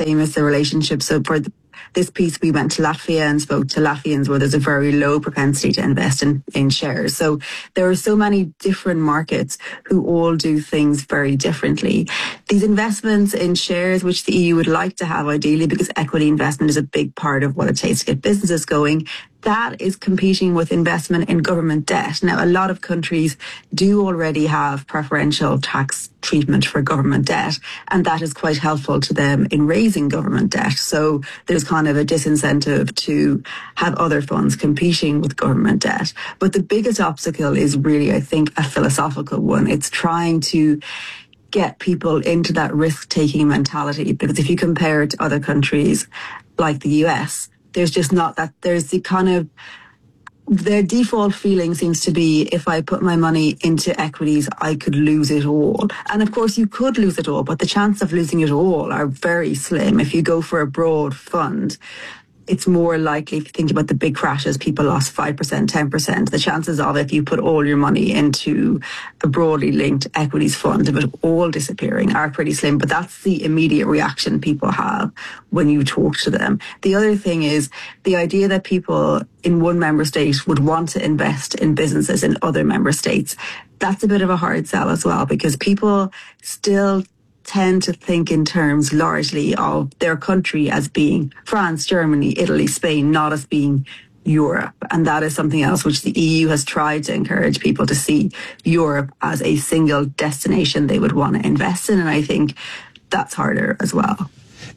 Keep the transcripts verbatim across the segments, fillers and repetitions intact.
famous the relationship. So for the, this piece, we went to Latvia and spoke to Latvians where there's a very low propensity to invest in, in shares. So there are so many different markets who all do things very differently. These investments in shares, which the E U would like to have ideally, because equity investment is a big part of what it takes to get businesses going, that is competing with investment in government debt. Now, a lot of countries do already have preferential tax treatment for government debt, and that is quite helpful to them in raising government debt. So there's kind of a disincentive to have other funds competing with government debt. But the biggest obstacle is really, I think, a philosophical one. It's trying to get people into that risk-taking mentality, because if you compare it to other countries like the U S, there's just not that, there's the kind of, their default feeling seems to be, if I put my money into equities, I could lose it all. And of course you could lose it all, but the chances of losing it all are very slim. If you go for a broad fund, it's more likely, if you think about the big crashes, people lost five percent, ten percent. The chances of, if you put all your money into a broadly linked equities fund, of it all disappearing are pretty slim. But that's the immediate reaction people have when you talk to them. The other thing is the idea that people in one member state would want to invest in businesses in other member states. That's a bit of a hard sell as well, because people still tend to think in terms largely of their country as being France, Germany, Italy, Spain, not as being Europe. And that is something else which the E U has tried to encourage people to see Europe as a single destination they would want to invest in. And I think that's harder as well.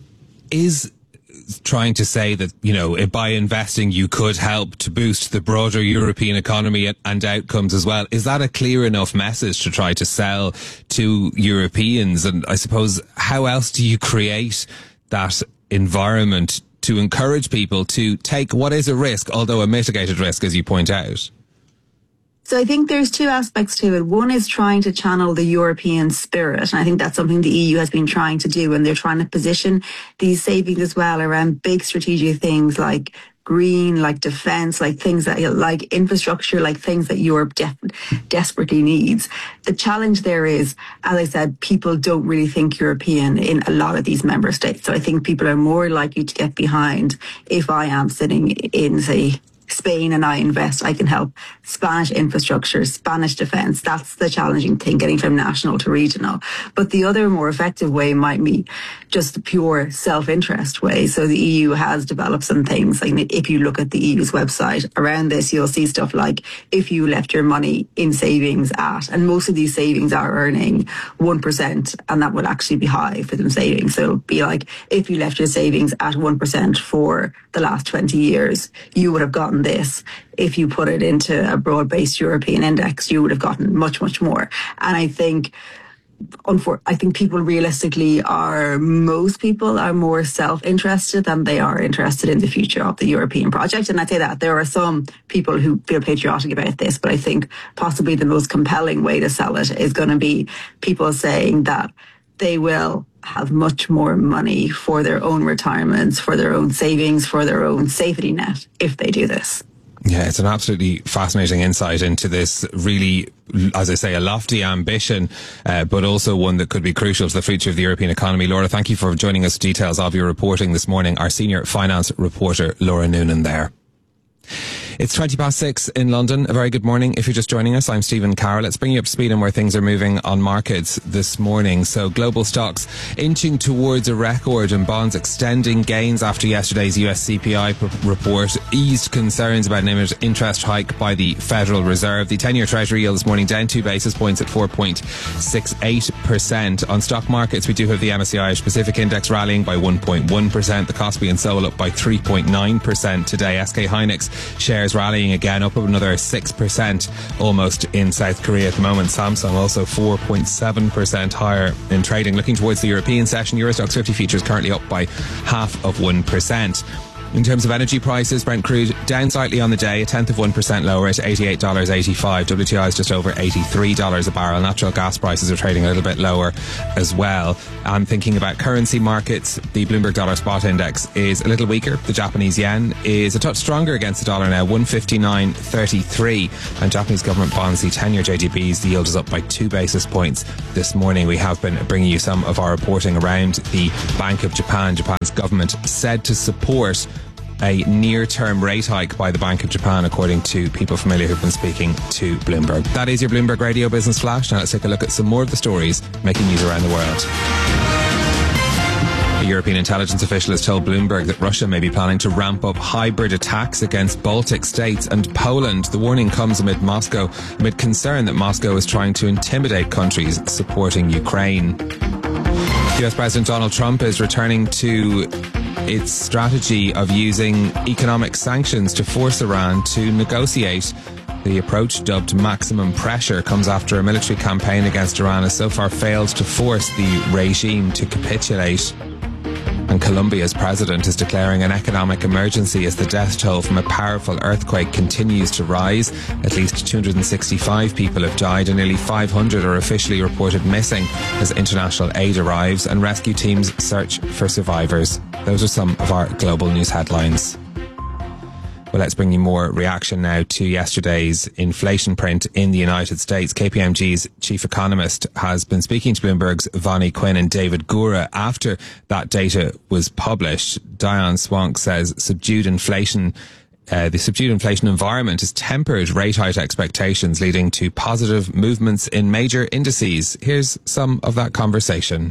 Is trying to say that, you know, by investing you could help to boost the broader European economy and outcomes as well, is that a clear enough message to try to sell to Europeans? And I suppose, how else do you create that environment to encourage people to take what is a risk, although a mitigated risk, as you point out? So I think there's two aspects to it. One is trying to channel the European spirit. And I think that's something the E U has been trying to do. And they're trying to position these savings as well around big strategic things like green, like defence, like things that, like infrastructure, like things that Europe def- desperately needs. The challenge there is, as I said, people don't really think European in a lot of these member states. So I think people are more likely to get behind, if I am sitting in, say, Spain and I invest, I can help Spanish infrastructure, Spanish defence. That's the challenging thing, getting from national to regional. But the other more effective way might be just the pure self-interest way. So the E U has developed some things. Like if you look at the E U's website around this, you'll see stuff like if you left your money in savings at, and most of these savings are earning one percent, and that would actually be high for them savings. So it'll be like if you left your savings at one percent for the last twenty years, you would have gotten this. If you put it into a broad-based European index, you would have gotten much, much more. And I think, unfor- I think people realistically are, most people are more self-interested than they are interested in the future of the European project. And I'd say that there are some people who feel patriotic about this, but I think possibly the most compelling way to sell it is going to be people saying that they will have much more money for their own retirements, for their own savings, for their own safety net if they do this. Yeah, it's an absolutely fascinating insight into this really, as I say, a lofty ambition, uh, but also one that could be crucial to the future of the European economy. Laura, thank you for joining us. Details of your reporting this morning. Our senior finance reporter, Laura Noonan there. It's twenty past six in London. A very good morning. If you're just joining us, I'm Stephen Carroll. Let's bring you up to speed on where things are moving on markets this morning. So global stocks inching towards a record and bonds extending gains after yesterday's U S C P I report eased concerns about an imminent interest hike by the Federal Reserve. The ten-year Treasury yield this morning down two basis points at four point six eight percent. On stock markets, we do have the M S C I Irish Pacific Index rallying by one point one percent. The Kospi and Seoul up by three point nine percent today. S K Hynix shares rallying again, up another six percent almost in South Korea at the moment. Samsung also four point seven percent higher in trading. Looking towards the European session, Euro Stoxx fifty futures currently up by half of one percent. In terms of energy prices, Brent crude down slightly on the day, a tenth of one percent lower at eighty-eight dollars eighty-five. W T I is just over eighty-three dollars a barrel. Natural gas prices are trading a little bit lower as well. And thinking about currency markets, the Bloomberg Dollar Spot Index is a little weaker. The Japanese yen is a touch stronger against the dollar now, one fifty-nine thirty-three. And Japanese government bonds, the ten-year J G Bs, the yield is up by two basis points this morning. We have been bringing you some of our reporting around the Bank of Japan. Japan's government said to support a near-term rate hike by the Bank of Japan, according to people familiar who've been speaking to Bloomberg. That is your Bloomberg Radio Business Flash. Now let's take a look at some more of the stories making news around the world. A European intelligence official has told Bloomberg that Russia may be planning to ramp up hybrid attacks against Baltic states and Poland. The warning comes amid Moscow, amid concern that Moscow is trying to intimidate countries supporting Ukraine. U S President Donald Trump is returning to its strategy of using economic sanctions to force Iran to negotiate. The approach, dubbed maximum pressure, comes after a military campaign against Iran has so far failed to force the regime to capitulate. And Colombia's president is declaring an economic emergency as the death toll from a powerful earthquake continues to rise. At least two hundred sixty-five people have died and nearly five hundred are officially reported missing as international aid arrives and rescue teams search for survivors. Those are some of our global news headlines. Well, let's bring you more reaction now to yesterday's inflation print in the United States. K P M G's chief economist has been speaking to Bloomberg's Vonnie Quinn and David Gura after that data was published. Diane Swank says subdued inflation Uh, the subdued inflation environment has tempered rate hike expectations, leading to positive movements in major indices. Here's some of that conversation.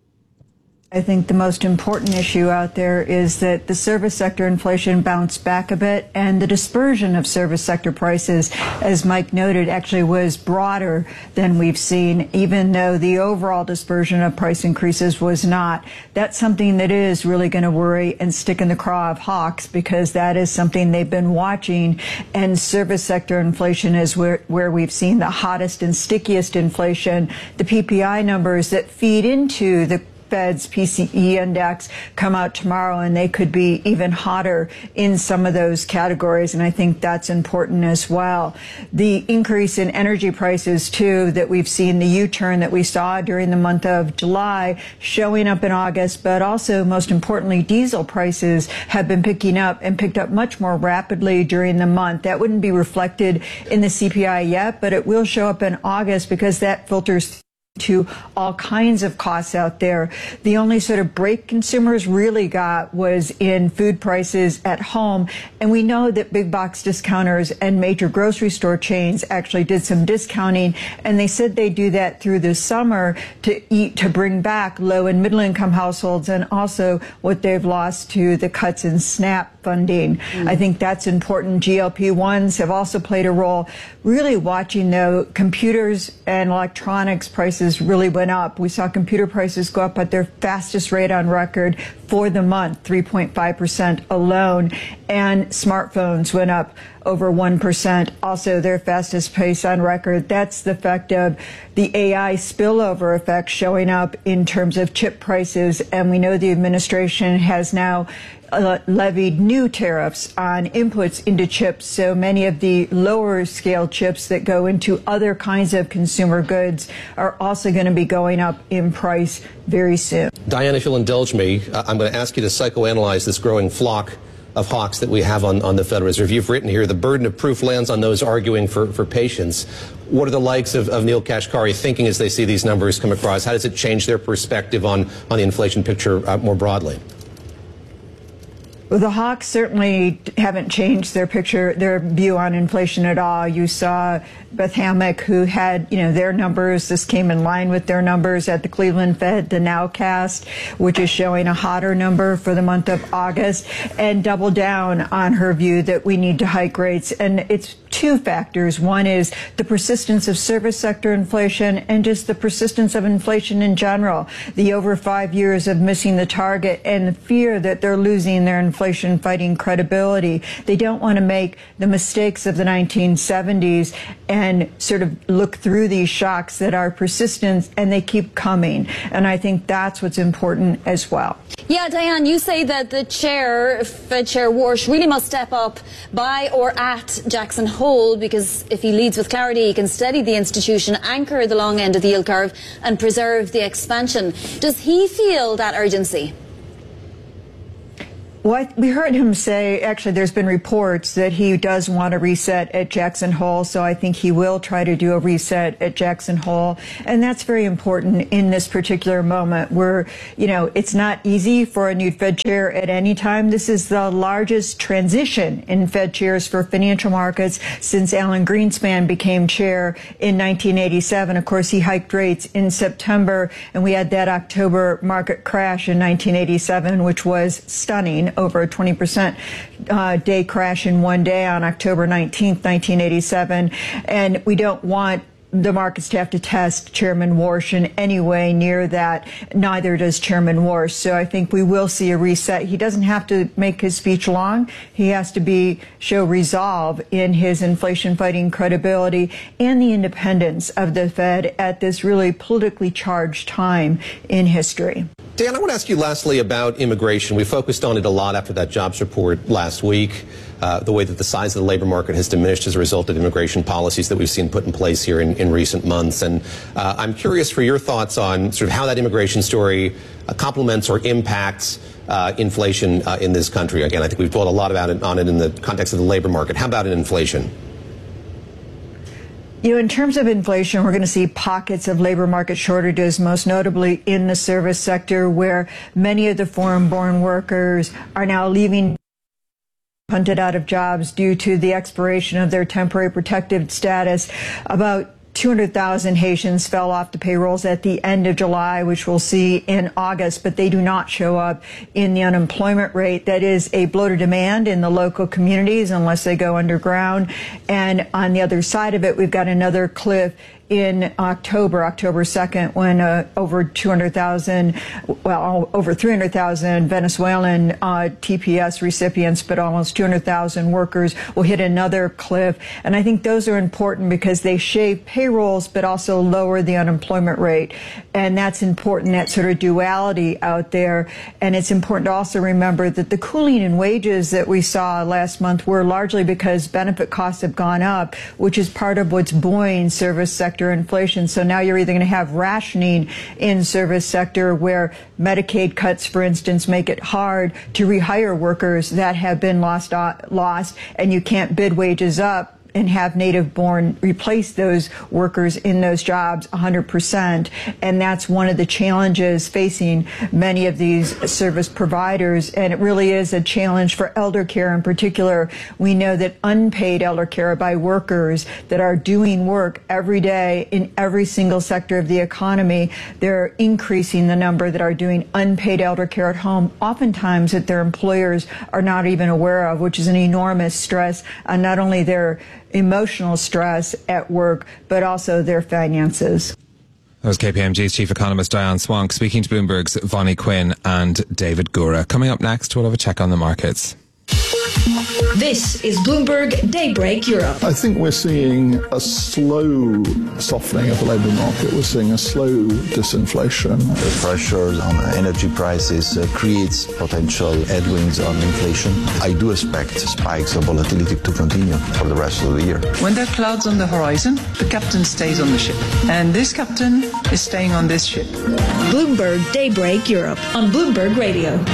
I think the most important issue out there is that the service sector inflation bounced back a bit, and the dispersion of service sector prices, as Mike noted, actually was broader than we've seen, even though the overall dispersion of price increases was not. That's something that is really going to worry and stick in the craw of hawks, because that is something they've been watching, and service sector inflation is where, where we've seen the hottest and stickiest inflation. The P P I numbers that feed into the Fed's P C E index come out tomorrow, and they could be even hotter in some of those categories, and I think that's important as well. The increase in energy prices, too, that we've seen, the U-turn that we saw during the month of July showing up in August, but also, most importantly, diesel prices have been picking up and picked up much more rapidly during the month. That wouldn't be reflected in the C P I yet, but it will show up in August because that filters to all kinds of costs out there. The only sort of break consumers really got was in food prices at home. And we know that big box discounters and major grocery store chains actually did some discounting. And they said they do that through the summer to eat, to bring back low and middle income households, and also what they've lost to the cuts in SNAP funding. Mm. I think that's important. G L P ones have also played a role. Really watching, though, computers and electronics prices really went up. We saw computer prices go up at their fastest rate on record for the month, three point five percent alone. And smartphones went up over one percent, also their fastest pace on record. That's the effect of the A I spillover effect showing up in terms of chip prices. And we know the administration has now Uh, levied new tariffs on inputs into chips, so many of the lower scale chips that go into other kinds of consumer goods are also going to be going up in price very soon. Diane, if you'll indulge me, I'm going to ask you to psychoanalyze this growing flock of hawks that we have on, on the Federal Reserve. You've written here, the burden of proof lands on those arguing for, for patience. What are the likes of, of Neil Kashkari thinking as they see these numbers come across? How does it change their perspective on, on the inflation picture uh, more broadly? Well, the hawks certainly haven't changed their picture, their view on inflation at all. You saw Beth Hammack, who had, you know, their numbers. This came in line with their numbers at the Cleveland Fed, the Nowcast, which is showing a hotter number for the month of August, and double down on her view that we need to hike rates. And it's two factors. One is the persistence of service sector inflation and just the persistence of inflation in general. The over five years of missing the target and the fear that they're losing their inflation fighting credibility. They don't want to make the mistakes of the nineteen seventies and sort of look through these shocks that are persistent, and they keep coming. And I think that's what's important as well. Yeah, Diane, you say that the chair, Fed Chair Warsh, really must step up by or at Jackson Hole, because if he leads with clarity, he can steady the institution, anchor the long end of the yield curve and preserve the expansion. Does he feel that urgency? Well, we heard him say, actually, there's been reports that he does want to reset at Jackson Hole, so I think he will try to do a reset at Jackson Hole. And that's very important in this particular moment where, you know, it's not easy for a new Fed chair at any time. This is the largest transition in Fed chairs for financial markets since Alan Greenspan became chair in nineteen eighty-seven. Of course, he hiked rates in September, and we had that October market crash in nineteen eighty-seven, which was stunning. Over a twenty percent uh, day crash in one day on October nineteenth, nineteen eighty-seven. And we don't want the markets to have to test Chairman Warsh in any way near that. Neither does Chairman Warsh. So I think we will see a reset. He doesn't have to make his speech long. He has to be show resolve in his inflation fighting credibility and the independence of the Fed at this really politically charged time in history. Dan, I want to ask you lastly about immigration. We focused on it a lot after that jobs report last week, uh, the way that the size of the labor market has diminished as a result of immigration policies that we've seen put in place here in, in recent months. And uh, I'm curious for your thoughts on sort of how that immigration story uh, complements or impacts uh, inflation uh, in this country. Again, I think we've thought a lot about it on it in the context of the labor market. How about in inflation? You know, in terms of inflation, we're going to see pockets of labor market shortages, most notably in the service sector, where many of the foreign-born workers are now leaving, punted out of jobs due to the expiration of their temporary protected status. About two hundred thousand Haitians fell off the payrolls at the end of July, which we'll see in August, but they do not show up in the unemployment rate. That is a blow to demand in the local communities unless they go underground. And on the other side of it, we've got another cliff in October, October second, when uh, over two hundred thousand, well, over three hundred thousand Venezuelan uh, T P S recipients, but almost two hundred thousand workers will hit another cliff. And I think those are important because they shave payrolls, but also lower the unemployment rate. And that's important, that sort of duality out there. And it's important to also remember that the cooling in wages that we saw last month were largely because benefit costs have gone up, which is part of what's buoying service sector inflation. So now you're either going to have rationing in service sector where Medicaid cuts, for instance, make it hard to rehire workers that have been lost, uh, lost, and you can't bid wages up and have native born replace those workers in those jobs one hundred percent. And that's one of the challenges facing many of these service providers. And it really is a challenge for elder care in particular. We know that unpaid elder care by workers that are doing work every day in every single sector of the economy, they're increasing the number that are doing unpaid elder care at home, oftentimes that their employers are not even aware of, which is an enormous stress on not only their emotional stress at work, but also their finances. That was K P M G's chief economist Diane Swank speaking to Bloomberg's Vonnie Quinn and David Gura. Coming up next, we'll have a check on the markets. This is Bloomberg Daybreak Europe. I think we're seeing a slow softening of the labour market. We're seeing a slow disinflation. The pressures on energy prices uh, creates potential headwinds on inflation. I do expect spikes of volatility to continue for the rest of the year. When there are clouds on the horizon, the captain stays on the ship. And this captain is staying on this ship. Bloomberg Daybreak Europe on Bloomberg Radio.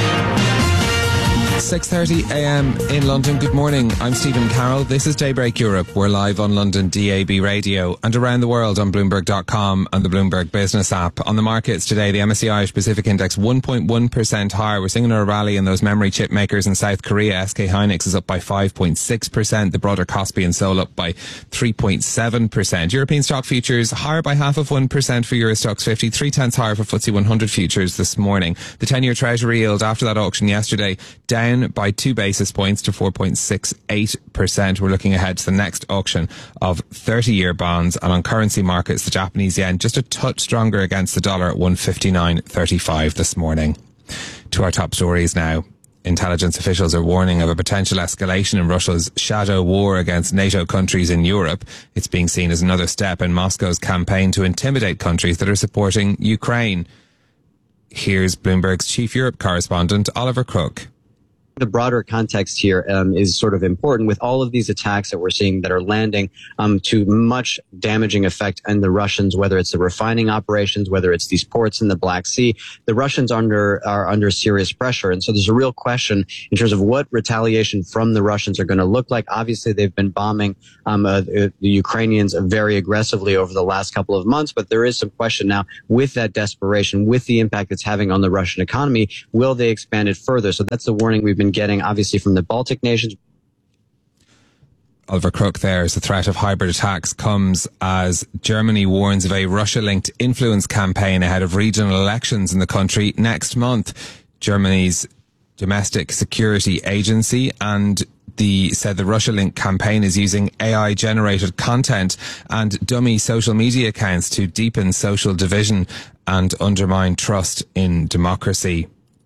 six thirty a m in London. Good morning. I'm Stephen Carroll. This is Daybreak Europe. We're live on London D A B radio and around the world on Bloomberg dot com and the Bloomberg Business app. On the markets today, the M S C I Irish Pacific Index one point one percent higher. We're seeing a rally in those memory chip makers in South Korea. S K Hynix is up by five point six percent. The broader Kospi and Seoul up by three point seven percent. European stock futures higher by half of one percent for Euro Stoxx fifty. Three tenths higher for F T S E one hundred futures this morning. The ten-year Treasury yield after that auction yesterday down down by two basis points to four point six eight percent. We're looking ahead to the next auction of thirty-year bonds. And on currency markets, the Japanese yen just a touch stronger against the dollar at one fifty-nine thirty-five this morning. To our top stories now. Intelligence officials are warning of a potential escalation in Russia's shadow war against NATO countries in Europe. It's being seen as another step in Moscow's campaign to intimidate countries that are supporting Ukraine. Here's Bloomberg's chief Europe correspondent, Oliver Crook. The broader context here um, is sort of important with all of these attacks that we're seeing that are landing um, to much damaging effect on the Russians, whether it's the refining operations, whether it's these ports in the Black Sea. The Russians under are under serious pressure. And so there's a real question in terms of what retaliation from the Russians are going to look like. Obviously, they've been bombing um, uh, the Ukrainians very aggressively over the last couple of months. But there is some question now with that desperation, with the impact it's having on the Russian economy. Will they expand it further? So that's the warning we've been getting, obviously, from the Baltic nations. Oliver Crook there. As the threat of hybrid attacks comes as Germany warns of a Russia-linked influence campaign ahead of regional elections in the country next month. Germany's domestic security agency and the said the Russia-linked campaign is using A I-generated content and dummy social media accounts to deepen social division and undermine trust in democracy.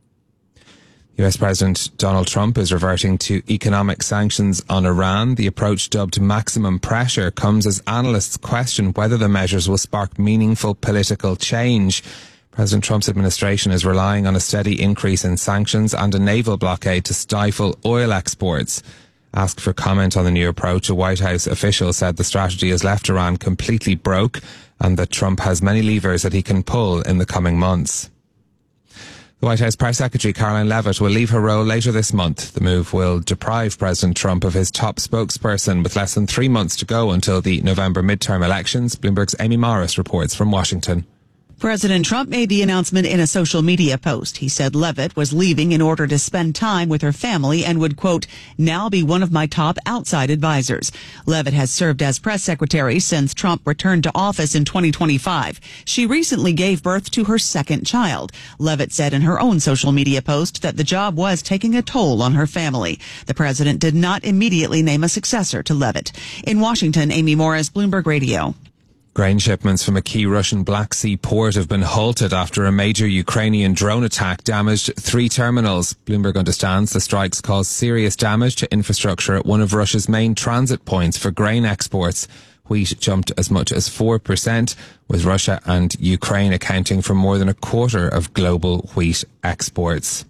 U S President Donald Trump is reverting to economic sanctions on Iran. The approach, dubbed maximum pressure, comes as analysts question whether the measures will spark meaningful political change. President Trump's administration is relying on a steady increase in sanctions and a naval blockade to stifle oil exports. Asked for comment on the new approach, a White House official said the strategy has left Iran completely broke and that Trump has many levers that he can pull in the coming months. The White House Press Secretary Caroline Leavitt will leave her role later this month. The move will deprive President Trump of his top spokesperson with less than three months to go until the November midterm elections. Bloomberg's Amy Morris reports from Washington. President Trump made the announcement in a social media post. He said Leavitt was leaving in order to spend time with her family and would, quote, now be one of my top outside advisors. Leavitt has served as press secretary since Trump returned to office in twenty twenty-five. She recently gave birth to her second child. Leavitt said in her own social media post that the job was taking a toll on her family. The president did not immediately name a successor to Leavitt. In Washington, Amy Morris, Bloomberg Radio. Grain shipments from a key Russian Black Sea port have been halted after a major Ukrainian drone attack damaged three terminals. Bloomberg understands the strikes caused serious damage to infrastructure at one of Russia's main transit points for grain exports. Wheat jumped as much as four percent, with Russia and Ukraine accounting for more than a quarter of global wheat exports.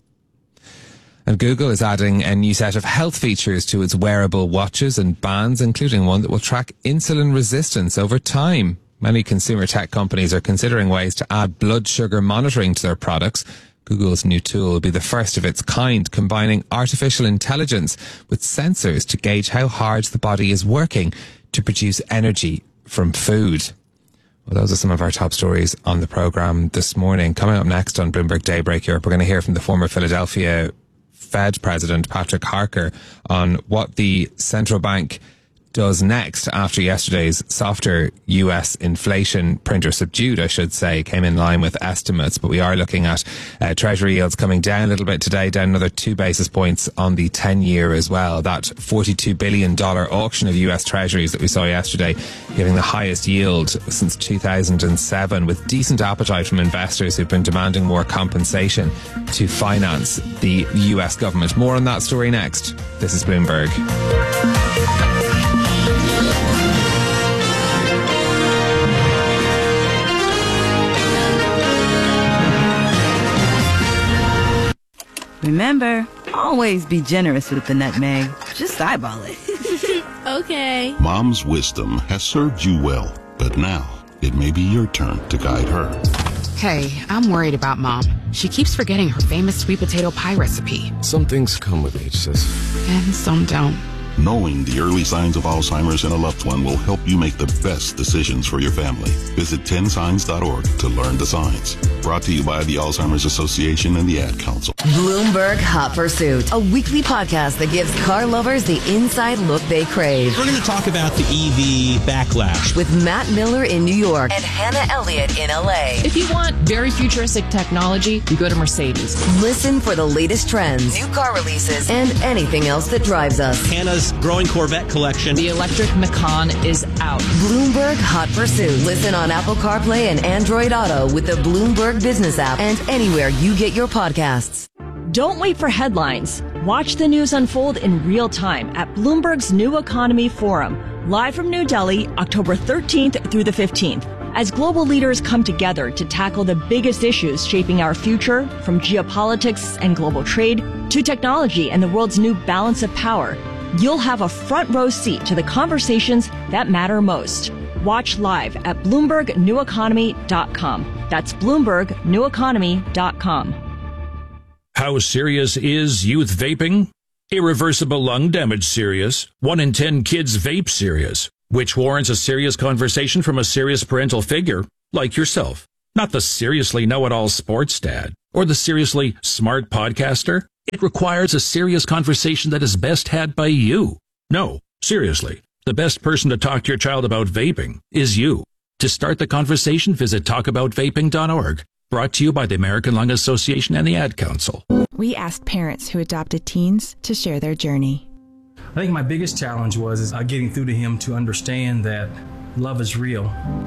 And Google is adding a new set of health features to its wearable watches and bands, including one that will track insulin resistance over time. Many consumer tech companies are considering ways to add blood sugar monitoring to their products. Google's new tool will be the first of its kind, combining artificial intelligence with sensors to gauge how hard the body is working to produce energy from food. Well, those are some of our top stories on the programme this morning. Coming up next on Bloomberg Daybreak Europe, we're going to hear from the former Philadelphia Fed President Patrick Harker on what the central bank does next after yesterday's softer U S inflation print, or subdued, I should say, came in line with estimates. But we are looking at uh, Treasury yields coming down a little bit today, down another two basis points on the ten-year as well. That forty-two billion dollars auction of U S Treasuries that we saw yesterday, giving the highest yield since two thousand seven, with decent appetite from investors who've been demanding more compensation to finance the U S government. More on that story next. This is Bloomberg. Remember, always be generous with the nutmeg. Just eyeball it. Okay. Mom's wisdom has served you well, but now it may be your turn to guide her. Hey, I'm worried about Mom. She keeps forgetting her famous sweet potato pie recipe. Some things come with age, sis. And some don't. Knowing the early signs of Alzheimer's in a loved one will help you make the best decisions for your family. Visit ten signs dot org to learn the signs. Brought to you by the Alzheimer's Association and the Ad Council. Bloomberg Hot Pursuit, a weekly podcast that gives car lovers the inside look they crave. We're going to talk about the E V backlash with Matt Miller in New York and Hannah Elliott in L A. If you want very futuristic technology, you go to Mercedes. Listen for the latest trends, new car releases, and anything else that drives us. Hannah's growing Corvette collection. The electric Macan is out. Bloomberg Hot Pursuit. Listen on Apple CarPlay and Android Auto with the Bloomberg Business app and anywhere you get your podcasts. Don't wait for headlines. Watch the news unfold in real time at Bloomberg's New Economy Forum, live from New Delhi, October thirteenth through the fifteenth. As global leaders come together to tackle the biggest issues shaping our future, from geopolitics and global trade to technology and the world's new balance of power, you'll have a front row seat to the conversations that matter most. Watch live at Bloomberg New Economy dot com. That's Bloomberg New Economy dot com. How serious is youth vaping? Irreversible lung damage serious. One in ten kids vape serious, which warrants a serious conversation from a serious parental figure like yourself. Not the seriously know-it-all sports dad or the seriously smart podcaster. It requires a serious conversation that is best had by you. No, seriously, the best person to talk to your child about vaping is you. To start the conversation, visit talk about vaping dot org. Brought to you by the American Lung Association and the Ad Council. We asked parents who adopted teens to share their journey. I think my biggest challenge was is uh, getting through to him to understand that love is real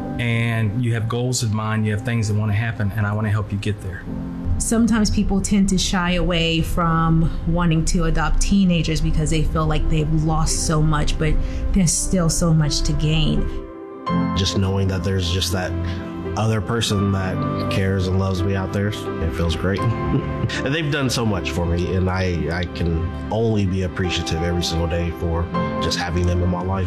and you have goals in mind, you have things that want to happen, and I want to help you get there. Sometimes people tend to shy away from wanting to adopt teenagers because they feel like they've lost so much, but there's still so much to gain. Just knowing that there's just that other person that cares and loves me out there, it feels great. And they've done so much for me, and I, I can only be appreciative every single day for just having them in my life.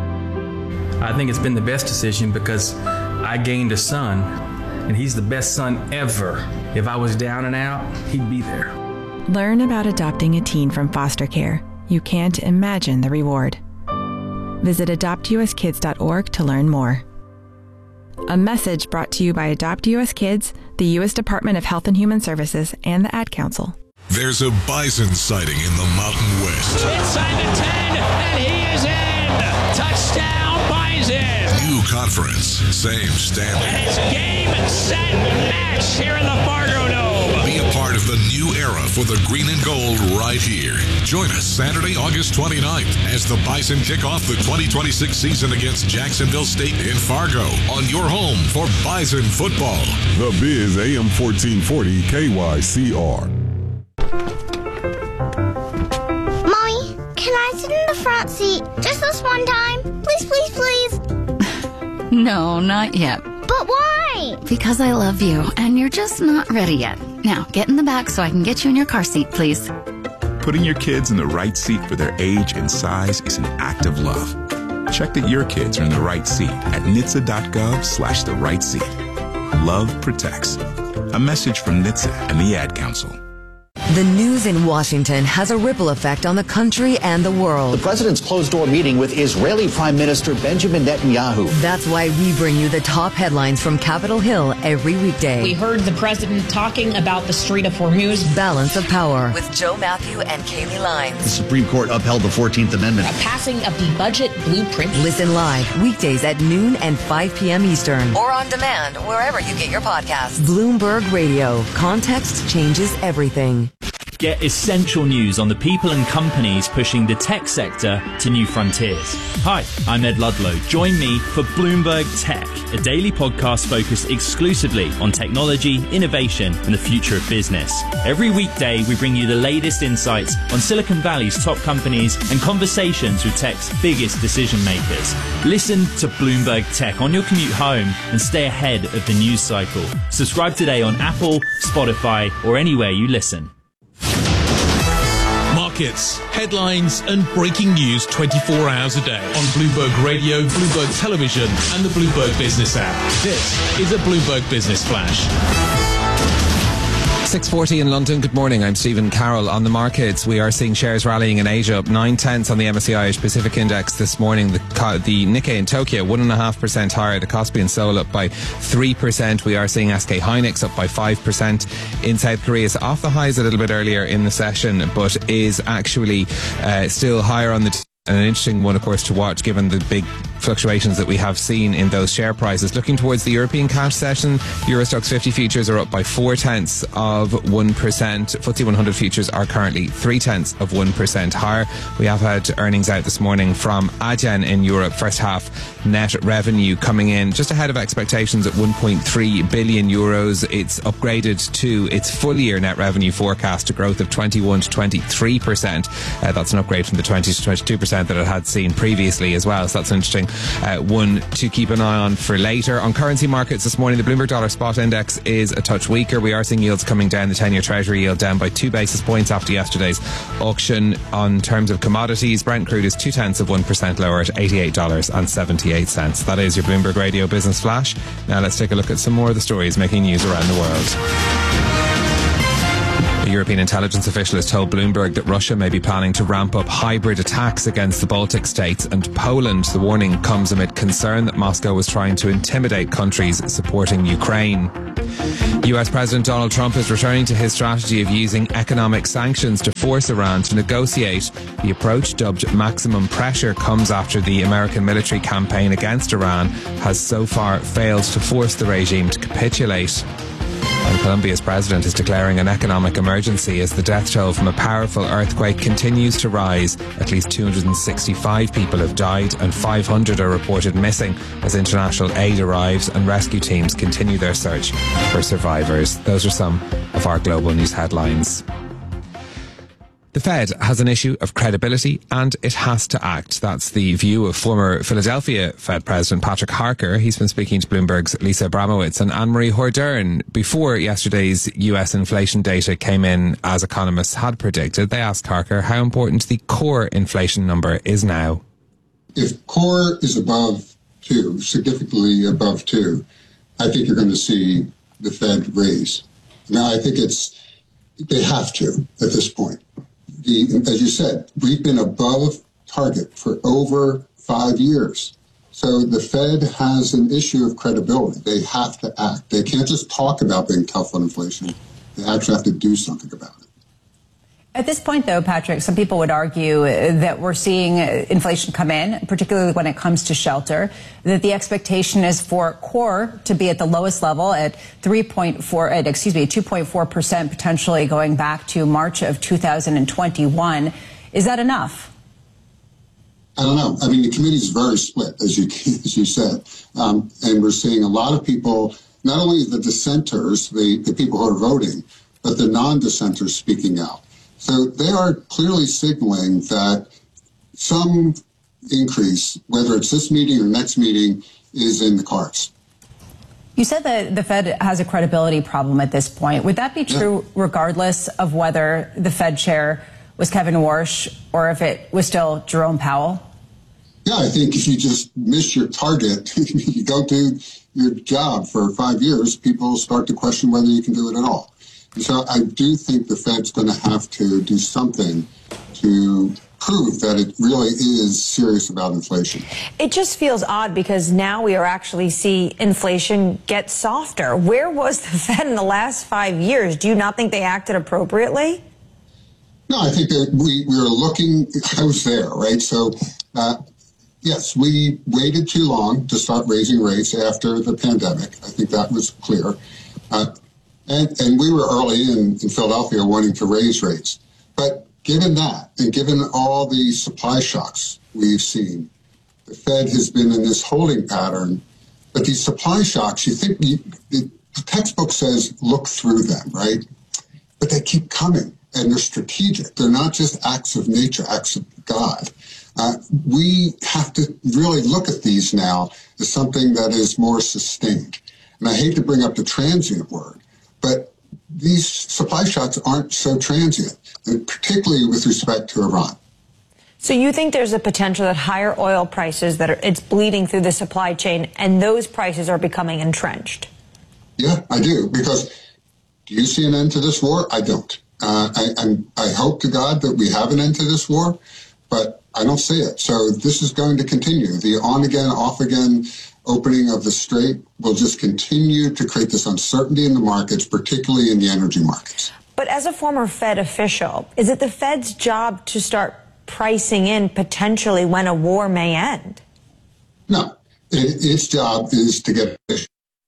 I think it's been the best decision because I gained a son, and he's the best son ever. If I was down and out, he'd be there. Learn about adopting a teen from foster care. You can't imagine the reward. Visit adopt u s kids dot org to learn more. A message brought to you by Adopt U S Kids, the U S Department of Health and Human Services, and the Ad Council. There's a bison sighting in the Mountain West. Inside the ten, and he is in! Touchdown, Bison! New conference, same standard. And it's game, set, match here in the Fargo Dome. Be a part of the new era for the green and gold right here. Join us Saturday, August twenty-ninth as the Bison kick off the twenty twenty-six season against Jacksonville State in Fargo on your home for Bison football. The Biz A M fourteen forty K Y C R. Mommy, can I sit in the front seat just this one time? Please, please, please. No, not yet. But why? Because I love you, and you're just not ready yet. Now, get in the back so I can get you in your car seat, please. Putting your kids in the right seat for their age and size is an act of love. Check that your kids are in the right seat at N H T S A dot gov slash the right seat. Love protects. A message from N H T S A and the Ad Council. The news in Washington has a ripple effect on the country and the world. The president's closed-door meeting with Israeli Prime Minister Benjamin Netanyahu. That's why we bring you the top headlines from Capitol Hill every weekday. We heard the president talking about the Strait of Hormuz. Balance of Power with Joe Matthew and Kaylee Lyons. The Supreme Court upheld the fourteenth Amendment. A passing of the budget blueprint. Listen live weekdays at noon and five p.m. Eastern. Or on demand wherever you get your podcasts. Bloomberg Radio. Context changes everything. Get essential news on the people and companies pushing the tech sector to new frontiers. Hi, I'm Ed Ludlow. Join me for Bloomberg Tech, a daily podcast focused exclusively on technology, innovation, and the future of business. Every weekday, we bring you the latest insights on Silicon Valley's top companies and conversations with tech's biggest decision makers. Listen to Bloomberg Tech on your commute home and stay ahead of the news cycle. Subscribe today on Apple, Spotify, or anywhere you listen. Markets, headlines, and breaking news twenty-four hours a day on Bloomberg Radio, Bloomberg Television, and the Bloomberg Business app. This is a Bloomberg Business Flash. six forty in London. Good morning. I'm Stephen Carroll. On the markets, we are seeing shares rallying in Asia, up nine tenths on the M S C I Asia Pacific Index this morning. The, the Nikkei in Tokyo, one and a half percent higher. The Kospi in Seoul up by three percent. We are seeing S K Hynix up by five percent. In South Korea, it's off the highs a little bit earlier in the session, but is actually uh, still higher on the t- an interesting one, of course, to watch given the big fluctuations that we have seen in those share prices. Looking towards the European cash session, Euro Stoxx fifty futures are up by four tenths of one percent. F T S E one hundred futures are currently three tenths of one percent higher. We have had earnings out this morning from Adyen in Europe. First half net revenue coming in just ahead of expectations at one point three billion euros. It's upgraded to its full year net revenue forecast to growth of twenty-one to twenty-three percent. Uh, that's an upgrade from the twenty to twenty-two percent that it had seen previously as well. So that's an interesting Uh, one to keep an eye on for later. On currency markets this morning, the Bloomberg Dollar Spot Index is a touch weaker. We are seeing yields coming down. The ten-year Treasury yield down by two basis points after yesterday's auction. On terms of commodities, Brent crude is two tenths of one percent lower at eighty-eight dollars and seventy-eight cents. That is your Bloomberg Radio Business Flash. Now let's take a look at some more of the stories making news around the world. A European intelligence official has told Bloomberg that Russia may be planning to ramp up hybrid attacks against the Baltic states and Poland. The warning comes amid concern that Moscow was trying to intimidate countries supporting Ukraine. U S President Donald Trump is returning to his strategy of using economic sanctions to force Iran to negotiate. The approach, dubbed maximum pressure, comes after the American military campaign against Iran has so far failed to force the regime to capitulate. And Colombia's president is declaring an economic emergency as the death toll from a powerful earthquake continues to rise. At least two hundred sixty-five people have died and five hundred are reported missing as international aid arrives and rescue teams continue their search for survivors. Those are some of our global news headlines. The Fed has an issue of credibility and it has to act. That's the view of former Philadelphia Fed President Patrick Harker. He's been speaking to Bloomberg's Lisa Abramowitz and Anne-Marie Hordern. Before yesterday's U S inflation data came in as economists had predicted, they asked Harker how important the core inflation number is now. If core is above two, significantly above two, I think you're going to see the Fed raise. Now, I think it's, they have to at this point. The, as you said, we've been above target for over five years. So the Fed has an issue of credibility. They have to act. They can't just talk about being tough on inflation. They actually have to do something about it. At this point, though, Patrick, some people would argue that we're seeing inflation come in, particularly when it comes to shelter, that the expectation is for core to be at the lowest level at three point four, excuse me, two point four percent, potentially going back to March of two thousand twenty-one. Is that enough? I don't know. I mean, the committee's very split, as you as you said, um, and we're seeing a lot of people, not only the dissenters, the, the people who are voting, but the non-dissenters speaking out. So they are clearly signaling that some increase, whether it's this meeting or next meeting, is in the cards. You said that the Fed has a credibility problem at this point. Would that be true yeah. regardless of whether the Fed chair was Kevin Warsh or if it was still Jerome Powell? Yeah, I think if you just miss your target, you don't do your job for five years, people start to question whether you can do it at all. So I do think the Fed's going to have to do something to prove that it really is serious about inflation. It just feels odd because now we are actually see inflation get softer. Where was the Fed in the last five years? Do you not think they acted appropriately? No, I think that we, we were looking, I was there, right? So, uh, yes, we waited too long to start raising rates after the pandemic. I think that was clear. Uh, And, and we were early in, in Philadelphia wanting to raise rates. But given that, and given all the supply shocks we've seen, the Fed has been in this holding pattern. But these supply shocks, you think, you, the textbook says look through them, right? But they keep coming, and they're strategic. They're not just acts of nature, acts of God. Uh, we have to really look at these now as something that is more sustained. And I hate to bring up the transient word, but these supply shocks aren't so transient, and particularly with respect to Iran. So you think there's a potential that higher oil prices, that are, it's bleeding through the supply chain, and those prices are becoming entrenched? Yeah, I do, because Do you see an end to this war? I don't. Uh, I, I'm, I hope to God that we have an end to this war, but I don't see it. So this is going to continue. The on-again, off-again opening of the strait will just continue to create this uncertainty in the markets, particularly in the energy markets. But as a former Fed official, is it the Fed's job to start pricing in potentially when a war may end? No. It, its job is to get efficient.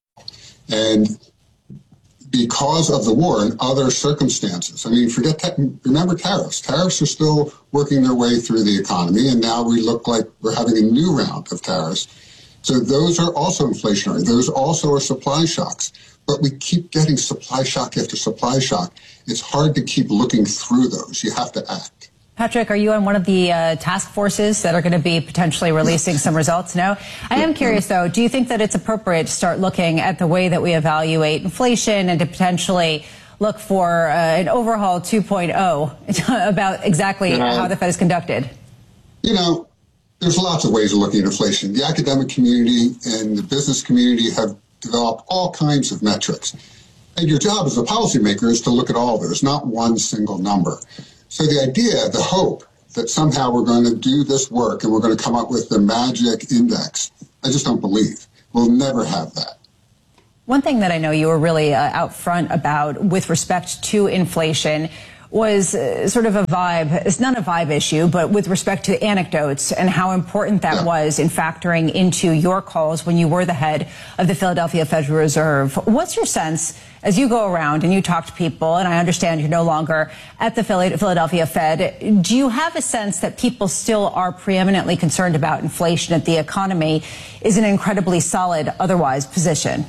And because of the war and other circumstances, I mean, forget, remember tariffs. Tariffs are still working their way through the economy, and now we look like we're having a new round of tariffs. So those are also inflationary. Those also are supply shocks. But we keep getting supply shock after supply shock. It's hard to keep looking through those. You have to act. Patrick, are you on one of the uh, task forces that are going to be potentially releasing some results? No? I am curious, though, do you think that it's appropriate to start looking at the way that we evaluate inflation and to potentially look for uh, an overhaul two point oh about exactly you know, how the Fed is conducted? You know, there's lots of ways of looking at inflation. The academic community and the business community have developed all kinds of metrics. And your job as a policymaker is to look at all of those, not one single number. So the idea, the hope that somehow we're going to do this work and we're going to come up with the magic index, I just don't believe. We'll never have that. One thing that I know you were really uh, out front about with respect to inflation was uh, sort of a vibe. It's not a vibe issue, but with respect to anecdotes and how important that yeah. was in factoring into your calls when you were the head of the Philadelphia Federal Reserve. What's your sense as you go around and you talk to people, and I understand you're no longer at the Philadelphia Fed, do you have a sense that people still are preeminently concerned about inflation, that the economy is an incredibly solid otherwise position?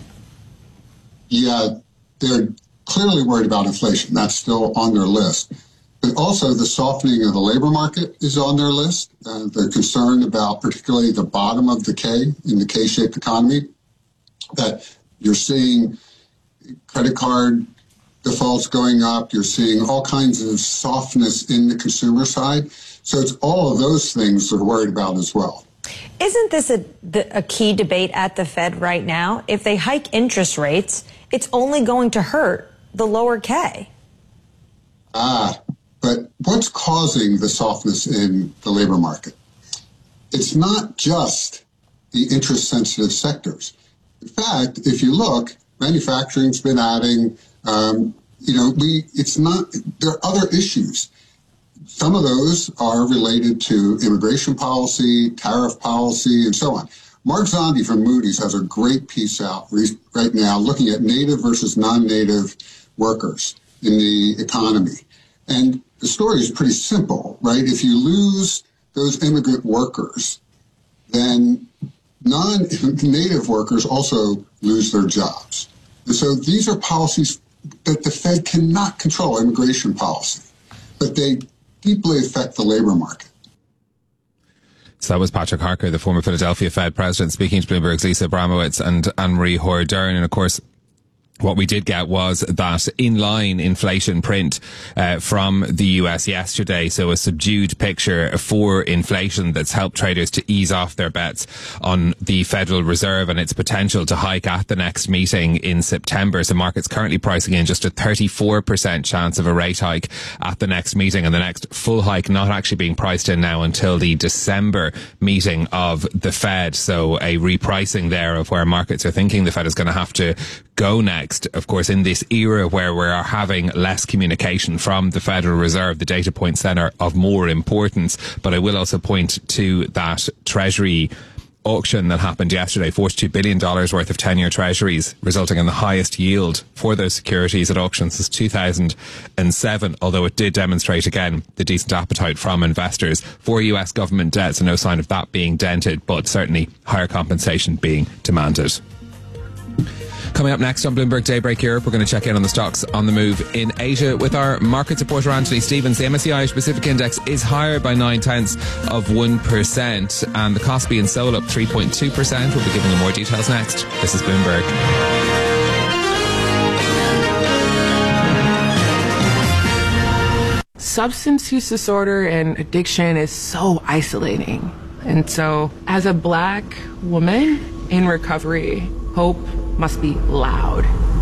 Yeah, they're clearly worried about inflation. That's still on their list. But also the softening of the labor market is on their list. Uh, they're concerned about particularly the bottom of the K in the K-shaped economy, that you're seeing credit card defaults going up. You're seeing all kinds of softness in the consumer side. So it's all of those things they're worried about as well. Isn't this a, a key debate at the Fed right now? If they hike interest rates, it's only going to hurt the lower K. Ah, but what's causing the softness in the labor market? It's not just the interest-sensitive sectors. In fact, if you look, manufacturing's been adding, um, you know, we, it's not, there are other issues. Some of those are related to immigration policy, tariff policy, and so on. Mark Zondi from Moody's has a great piece out right now looking at native versus non-native workers in the economy. And the story is pretty simple, right? If you lose those immigrant workers, then non-native workers also lose their jobs. And so these are policies that the Fed cannot control, immigration policy, but they deeply affect the labor market. So that was Patrick Harker, the former Philadelphia Fed president, speaking to Bloomberg's Lisa Abramowitz and Anne-Marie Hordern. And of course, what we did get was that in-line inflation print uh, from the U S yesterday. So a subdued picture for inflation that's helped traders to ease off their bets on the Federal Reserve and its potential to hike at the next meeting in September. So markets currently pricing in just a thirty-four percent chance of a rate hike at the next meeting, and the next full hike not actually being priced in now until the December meeting of the Fed. So a repricing there of where markets are thinking the Fed is going to have to go next. Of course, in this era where we are having less communication from the Federal Reserve, the data points then are of more importance. But I will also point to that Treasury auction that happened yesterday, forty-two billion dollars worth of ten-year treasuries, resulting in the highest yield for those securities at auction since two thousand seven, although it did demonstrate again the decent appetite from investors for U S government debt, so no sign of that being dented, but certainly higher compensation being demanded. Coming up next on Bloomberg Daybreak Europe, we're going to check in on the stocks on the move in Asia with our market supporter Anthony Stevens. The M S C I Irish Pacific Index is higher by nine tenths of one percent, and the Kospi and Seoul up three point two percent. We'll be giving you more details next. This is Bloomberg. Substance use disorder and addiction is so isolating. And so, as a Black woman in recovery, hope must be loud.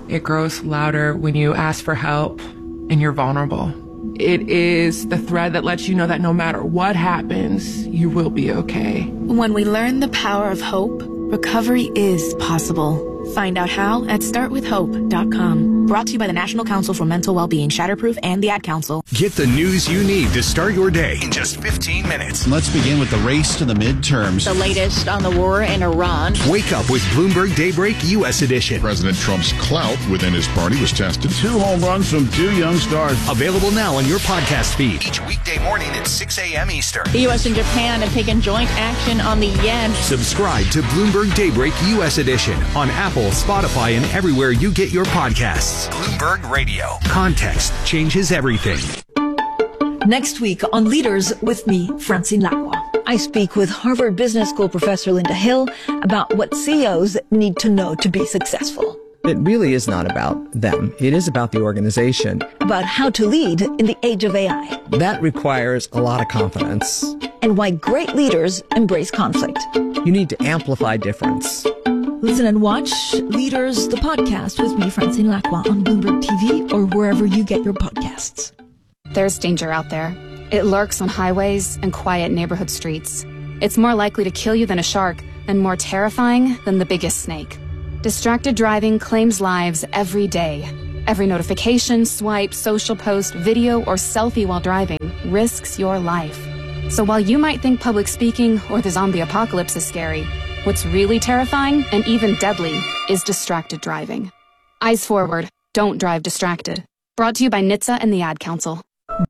It grows louder when you ask for help and you're vulnerable. It is the thread that lets you know that no matter what happens, you will be okay. When we learn the power of hope, recovery is possible. Find out how at start with hope dot com. Brought to you by the National Council for Mental Wellbeing, Shatterproof, and the Ad Council. Get the news you need to start your day in just fifteen minutes. Let's begin with the race to the midterms. The latest on the war in Iran. Wake up with Bloomberg Daybreak U S Edition. President Trump's clout within his party was tested. Two home runs from two young stars. Available now on your podcast feed. Each weekday morning at six a.m. Eastern. The U S and Japan have taken joint action on the yen. Subscribe to Bloomberg Daybreak U S Edition on Apple, Spotify, and everywhere you get your podcasts. Bloomberg Radio. Context changes everything. Next week on Leaders with me, Francine Lacqua. I speak with Harvard Business School professor Linda Hill about what C E Os need to know to be successful. It really is not about them. It is about the organization. About how to lead in the age of A I. That requires a lot of confidence. And why great leaders embrace conflict. You need to amplify difference. Listen and watch Leaders, the podcast with me, Francine Lacqua, on Bloomberg T V or wherever you get your podcasts. There's danger out there. It lurks on highways and quiet neighborhood streets. It's more likely to kill you than a shark and more terrifying than the biggest snake. Distracted driving claims lives every day. Every notification, swipe, social post, video, or selfie while driving risks your life. So while you might think public speaking or the zombie apocalypse is scary, what's really terrifying and even deadly is distracted driving. Eyes forward. Don't drive distracted. Brought to you by N H T S A and the Ad Council.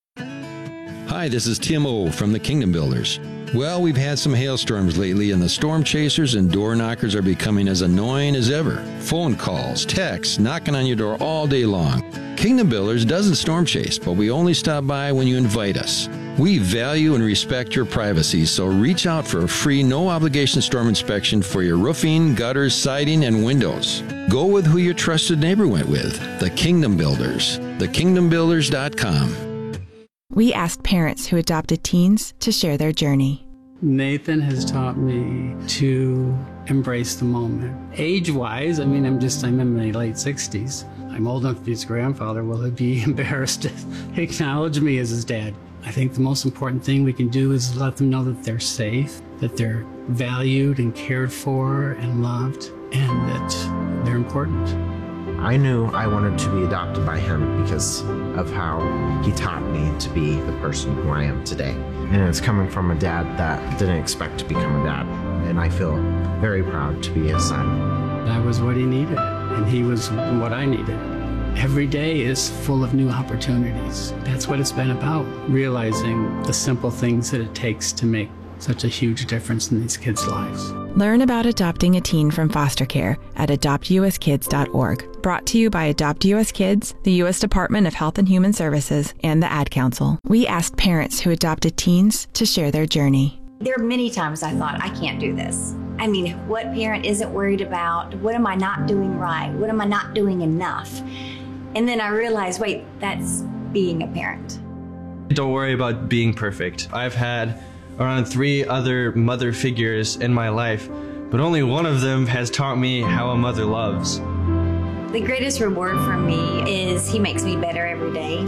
Hi, this is Tim O from the Kingdom Builders. Well, we've had some hailstorms lately, and the storm chasers and door knockers are becoming as annoying as ever. Phone calls, texts, knocking on your door all day long. Kingdom Builders doesn't storm chase, but we only stop by when you invite us. We value and respect your privacy, so reach out for a free, no-obligation storm inspection for your roofing, gutters, siding, and windows. Go with who your trusted neighbor went with, the Kingdom Builders, the kingdom builders dot com. We asked parents who adopted teens to share their journey. Nathan has taught me to embrace the moment. Age-wise, I mean, I'm just, I'm in my late sixties. I'm old enough to be his grandfather. Will he be embarrassed to acknowledge me as his dad? I think the most important thing we can do is let them know that they're safe, that they're valued and cared for and loved, and that they're important. I knew I wanted to be adopted by him because of how he taught me to be the person who I am today. And it's coming from a dad that didn't expect to become a dad. And I feel very proud to be his son. I was what he needed, and he was what I needed. Every day is full of new opportunities. That's what it's been about, realizing the simple things that it takes to make such a huge difference in these kids' lives. Learn about adopting a teen from foster care at adopt u s kids dot org. Brought to you by Adopt U S Kids, the U S Department of Health and Human Services, and the Ad Council. We asked parents who adopted teens to share their journey. There are many times I thought, I can't do this. I mean, what parent isn't worried about, what am I not doing right? What am I not doing enough? And then I realized, wait, that's being a parent. Don't worry about being perfect. I've had around three other mother figures in my life, but only one of them has taught me how a mother loves. The greatest reward for me is he makes me better every day.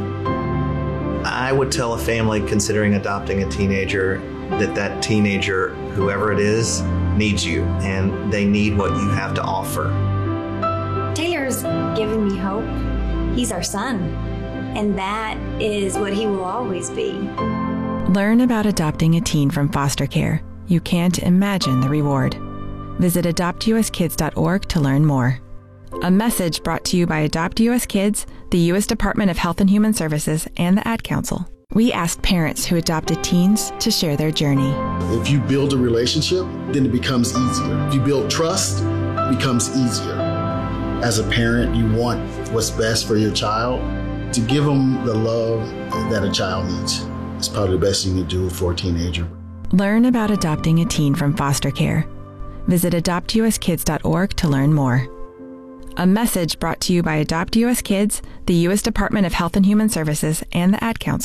I would tell a family considering adopting a teenager that that teenager, whoever it is, needs you, and they need what you have to offer. Taylor's given me hope. He's our son, and that is what he will always be. Learn about adopting a teen from foster care. You can't imagine the reward. Visit adopt u s kids dot org to learn more. A message brought to you by Adopt U S Kids, the U S Department of Health and Human Services, and the Ad Council. We asked parents who adopted teens to share their journey. If you build a relationship, then it becomes easier. If you build trust, it becomes easier. As a parent, you want what's best for your child. To give them the love that a child needs. It's probably the best you can do for a teenager. Learn about adopting a teen from foster care. Visit adopt u s kids dot org to learn more. A message brought to you by Adopt U S Kids, the U S Department of Health and Human Services, and the Ad Council.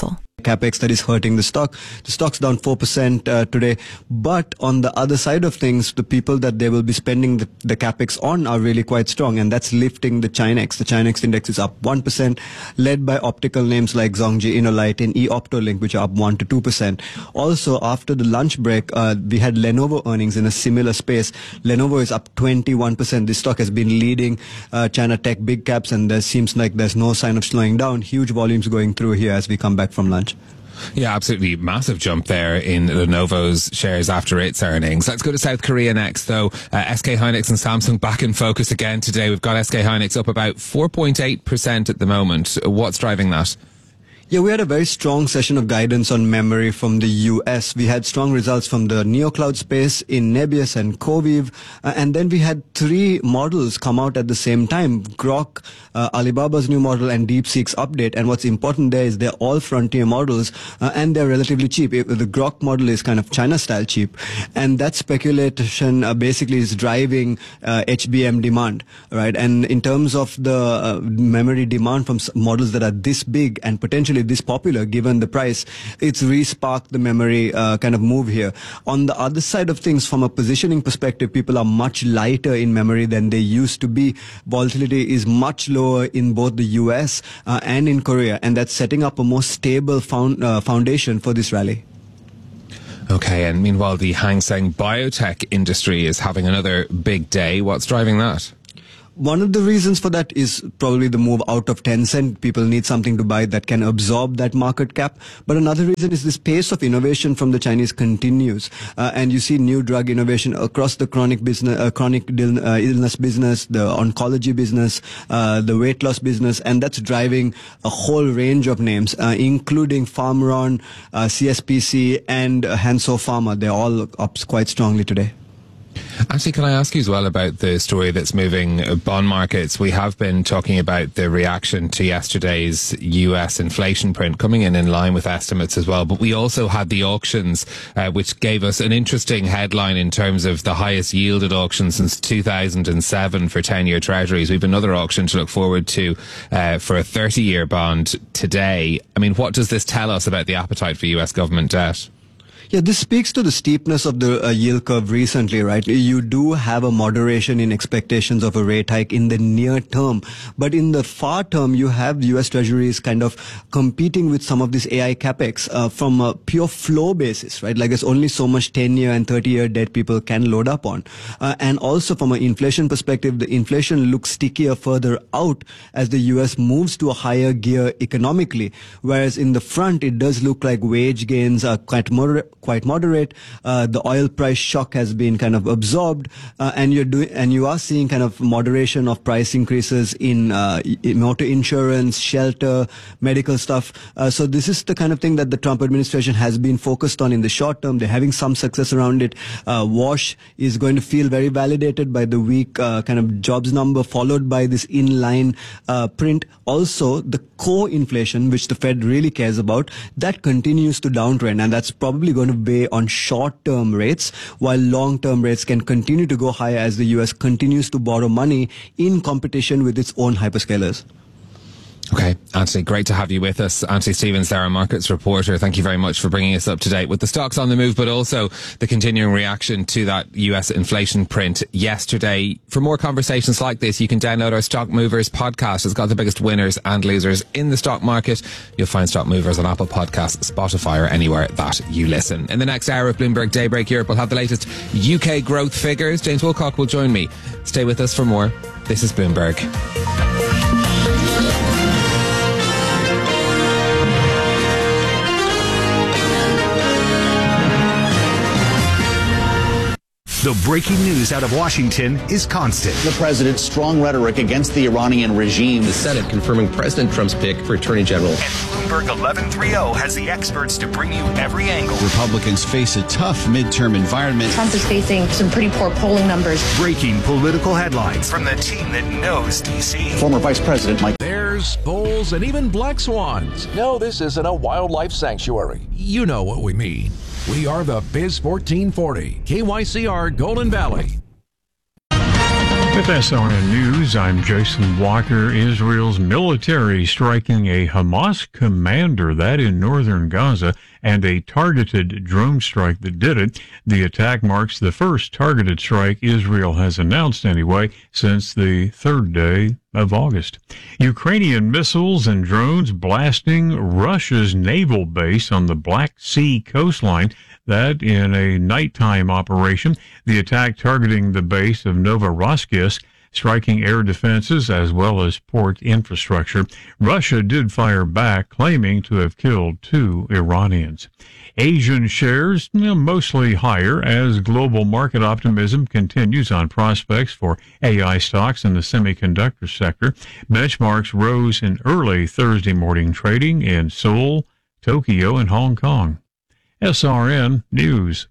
capex that is hurting the stock. The stock's down four percent uh, today. But on the other side of things, the people that they will be spending the, the capex on are really quite strong, and that's lifting the Chinex. The Chinex index is up one percent, led by optical names like Zhongji, Innolight, and eOptolink, which are up one to two percent. Also, after the lunch break, uh, we had Lenovo earnings in a similar space. Lenovo is up twenty-one percent. This stock has been leading uh, China tech big caps, and there seems like there's no sign of slowing down. Huge volumes going through here as we come back from lunch. Yeah, absolutely. Massive jump there in Lenovo's shares after its earnings. Let's go to South Korea next, though. Uh, S K Hynix and Samsung back in focus again today. We've got S K Hynix up about four point eight percent at the moment. What's driving that? Yeah, we had a very strong session of guidance on memory from the U S. We had strong results from the NeoCloud space in Nebius and Coviv. Uh, and then we had three models come out at the same time. Grok, uh, Alibaba's new model, and DeepSeek's update. And what's important there is they're all frontier models, uh, and they're relatively cheap. It, the Grok model is kind of China-style cheap. And that speculation uh, basically is driving uh, H B M demand, right? And in terms of the uh, memory demand from models that are this big and potentially this popular, given the price, it's re-sparked the memory uh, kind of move here. On the other side of things, from a positioning perspective, people are much lighter in memory than they used to be. Volatility is much lower in both the U S uh, and in Korea, and that's setting up a more stable found, uh, foundation for this rally. Okay, and meanwhile, the Hang Seng biotech industry is having another big day. What's driving that? One of the reasons for that is probably the move out of Tencent. People need something to buy that can absorb that market cap. But another reason is this pace of innovation from the Chinese continues. Uh, and you see new drug innovation across the chronic business, uh, chronic uh, illness business, the oncology business, uh, the weight loss business. And that's driving a whole range of names, uh, including Pharmaron, uh, C S P C, and uh, Hansoh Pharma. They're all up quite strongly today. Actually, can I ask you as well about the story that's moving bond markets? We have been talking about the reaction to yesterday's U S inflation print coming in in line with estimates as well. But we also had the auctions, uh, which gave us an interesting headline in terms of the highest yielded auction since two thousand seven for ten-year treasuries. We have another auction to look forward to uh, for a thirty-year bond today. I mean, what does this tell us about the appetite for U S government debt? Yeah, this speaks to the steepness of the uh, yield curve recently, right? You do have a moderation in expectations of a rate hike in the near term. But in the far term, you have U S Treasuries kind of competing with some of this A I capex uh, from a pure flow basis, right? Like there's only so much ten-year and thirty-year debt people can load up on. Uh, and also from an inflation perspective, the inflation looks stickier further out as the U S moves to a higher gear economically. Whereas in the front, it does look like wage gains are quite moderate. quite moderate. Uh, the oil price shock has been kind of absorbed, uh, and you're doing, and you are seeing kind of moderation of price increases in, uh, in motor insurance, shelter, medical stuff. Uh, so this is the kind of thing that the Trump administration has been focused on in the short term. They're having some success around it. Uh, Wash is going to feel very validated by the weak uh, kind of jobs number, followed by this inline uh, print. Also, the core inflation, which the Fed really cares about, that continues to downtrend, and that's probably going to weigh on short-term rates, while long-term rates can continue to go higher as the U S continues to borrow money in competition with its own hyperscalers. Okay, Anthony, great to have you with us. Anthony Stevens, our markets reporter. Thank you very much for bringing us up to date with the stocks on the move, but also the continuing reaction to that U S inflation print yesterday. For more conversations like this, you can download our Stock Movers podcast. It's got the biggest winners and losers in the stock market. You'll find Stock Movers on Apple Podcasts, Spotify, or anywhere that you listen. In the next hour of Bloomberg Daybreak Europe, we'll have the latest U K growth figures. James Wilcock will join me. Stay with us for more. This is Bloomberg. The breaking news out of Washington is constant. The president's strong rhetoric against the Iranian regime. The Senate confirming President Trump's pick for Attorney General. And Bloomberg eleven thirty has the experts to bring you every angle. Republicans face a tough midterm environment. Trump is facing some pretty poor polling numbers. Breaking political headlines from the team that knows D C. Former Vice President Mike. Bears, bulls, and even black swans. No, this isn't a wildlife sanctuary. You know what we mean. We are the Biz fourteen forty, K Y C R Golden Valley. With S R N News, I'm Jason Walker. Israel's military striking a Hamas commander, that in northern Gaza, and a targeted drone strike that did it. The attack marks the first targeted strike Israel has announced anyway since the third day of August. Ukrainian missiles and drones blasting Russia's naval base on the Black Sea coastline. That in a nighttime operation, the attack targeting the base of Novorossiysk, striking air defenses as well as port infrastructure. Russia did fire back, claiming to have killed two Iranians. Asian shares you know, mostly higher as global market optimism continues on prospects for A I stocks in the semiconductor sector. Benchmarks rose in early Thursday morning trading in Seoul, Tokyo, and Hong Kong. S R N News.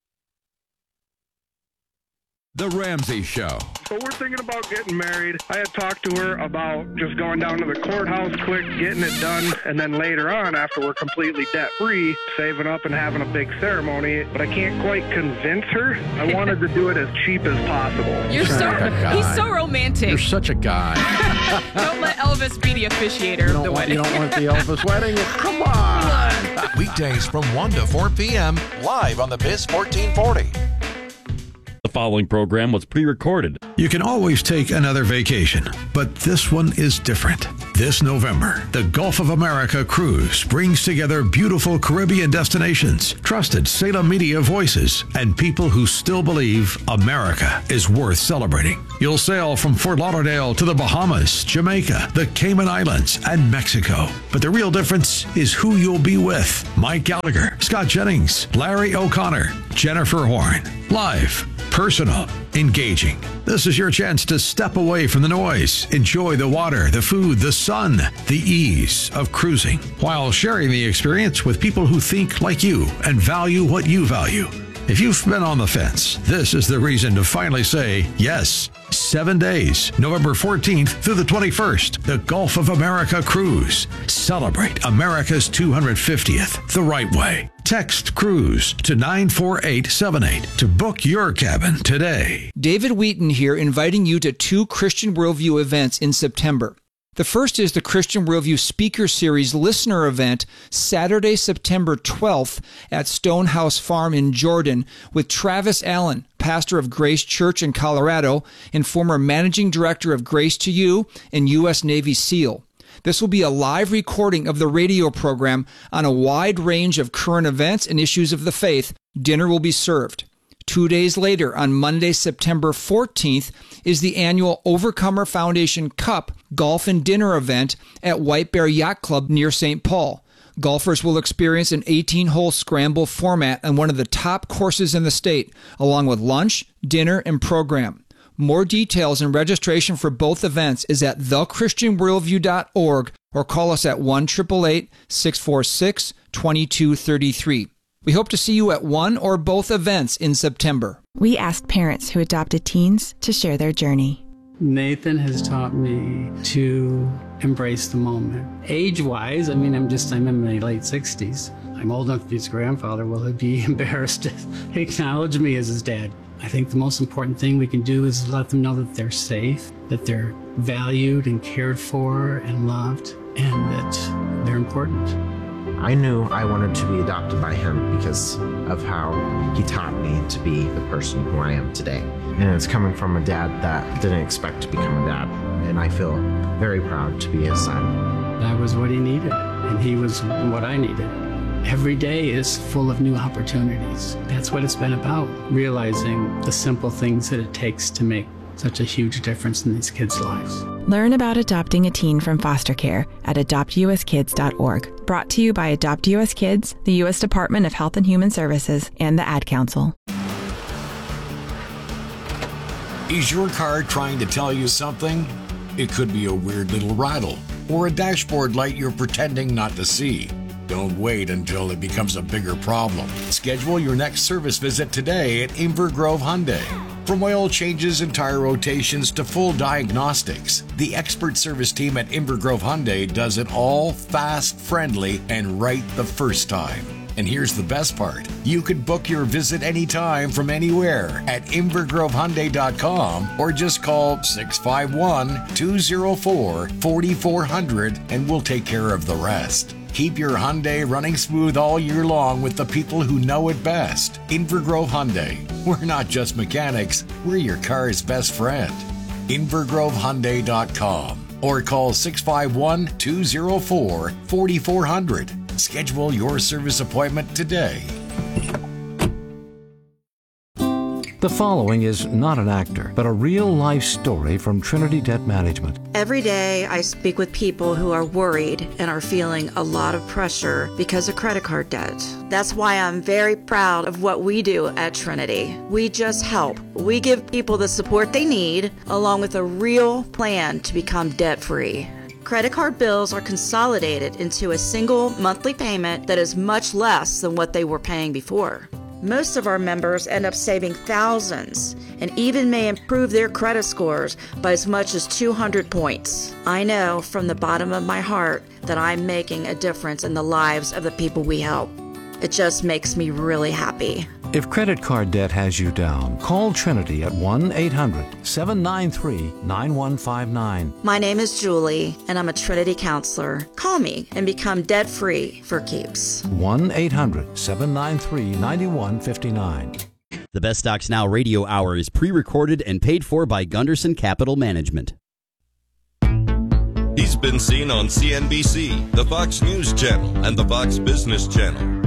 The Ramsey Show. So we're thinking about getting married. I had talked to her about just going down to the courthouse quick, getting it done, and then later on, after we're completely debt-free, saving up and having a big ceremony. But I can't quite convince her. I wanted to do it as cheap as possible. You're so, he's so romantic. You're such a guy. Don't let Elvis be the officiator of the want, wedding. You don't want the Elvis wedding? Come on. Weekdays from one to four p.m. live on the Biz fourteen forty. The following program was pre-recorded. You can always take another vacation, but this one is different. This November, the Gulf of America cruise brings together beautiful Caribbean destinations, trusted Salem media voices, and people who still believe America is worth celebrating. You'll sail from Fort Lauderdale to the Bahamas, Jamaica, the Cayman Islands, and Mexico. But the real difference is who you'll be with. Mike Gallagher, Scott Jennings, Larry O'Connor, Jennifer Horn. Live, personal, engaging. This is your chance to step away from the noise, enjoy the water, the food, the sun, the ease of cruising, while sharing the experience with people who think like you and value what you value. If you've been on the fence, this is the reason to finally say yes. Seven days, November fourteenth through the twenty-first, the Gulf of America cruise. Celebrate America's two hundred fiftieth the right way. Text CRUISE to nine four eight seven eight to book your cabin today. David Wheaton here, inviting you to two Christian Worldview events in September. The first is the Christian Worldview Speaker Series Listener Event, Saturday, September twelfth at Stonehouse Farm in Jordan with Travis Allen, pastor of Grace Church in Colorado and former managing director of Grace to You and U S Navy SEAL. This will be a live recording of the radio program on a wide range of current events and issues of the faith. Dinner will be served. Two days later, on Monday, September fourteenth, is the annual Overcomer Foundation Cup Golf and Dinner event at White Bear Yacht Club near Saint Paul. Golfers will experience an eighteen-hole scramble format on one of the top courses in the state, along with lunch, dinner, and program. More details and registration for both events is at the christian worldview dot org or call us at one eight eight eight, six four six, two two three three. We hope to see you at one or both events in September. We asked parents who adopted teens to share their journey. Nathan has taught me to embrace the moment. Age-wise, I mean, I'm just, I'm in my late sixties. I'm old enough to be his grandfather. Will he be embarrassed to acknowledge me as his dad? I think the most important thing we can do is let them know that they're safe, that they're valued and cared for and loved, and that they're important. I knew I wanted to be adopted by him because of how he taught me to be the person who I am today. And it's coming from a dad that didn't expect to become a dad. And I feel very proud to be his son. That was what he needed, and he was what I needed. Every day is full of new opportunities. That's what it's been about, realizing the simple things that it takes to make such a huge difference in these kids' lives. Learn about adopting a teen from foster care at adopt u s kids dot org. Brought to you by Adopt U S Kids, the U S Department of Health and Human Services, and the Ad Council. Is your car trying to tell you something? It could be a weird little rattle or a dashboard light you're pretending not to see. Don't wait until it becomes a bigger problem. Schedule your next service visit today at Inver Grove Hyundai. From oil changes and tire rotations to full diagnostics, the expert service team at Inver Grove Hyundai does it all fast, friendly, and right the first time. And here's the best part. You could book your visit anytime from anywhere at inver grove hyundai dot com or just call six five one, two oh four, four four zero zero and we'll take care of the rest. Keep your Hyundai running smooth all year long with the people who know it best. Inver Grove Hyundai. We're not just mechanics, we're your car's best friend. inver grove hyundai dot com or call six five one, two oh four, four four zero zero. Schedule your service appointment today. The following is not an actor, but a real-life story from Trinity Debt Management. Every day I speak with people who are worried and are feeling a lot of pressure because of credit card debt. That's why I'm very proud of what we do at Trinity. We just help. We give people the support they need, along with a real plan to become debt-free. Credit card bills are consolidated into a single monthly payment that is much less than what they were paying before. Most of our members end up saving thousands and even may improve their credit scores by as much as two hundred points. I know from the bottom of my heart that I'm making a difference in the lives of the people we help. It just makes me really happy. If credit card debt has you down, call Trinity at one eight hundred, seven nine three, nine one five nine. My name is Julie, and I'm a Trinity counselor. Call me and become debt-free for keeps. one eight hundred, seven nine three, nine one five nine. The Best Stocks Now radio hour is pre-recorded and paid for by Gunderson Capital Management. He's been seen on C N B C, the Fox News Channel, and the Fox Business Channel.